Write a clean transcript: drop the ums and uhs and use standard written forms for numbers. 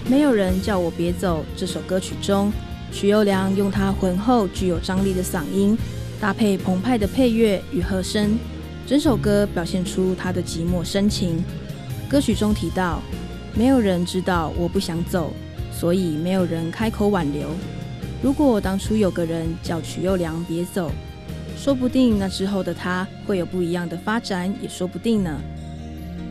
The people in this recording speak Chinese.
没有人叫我别走这首歌曲中，许佑良用他浑厚具有张力的嗓音，搭配澎湃的配乐与和声，整首歌表现出他的寂寞深情。歌曲中提到，没有人知道我不想走，所以没有人开口挽留。如果当初有个人叫许佑良别走，说不定那之后的他会有不一样的发展，也说不定呢。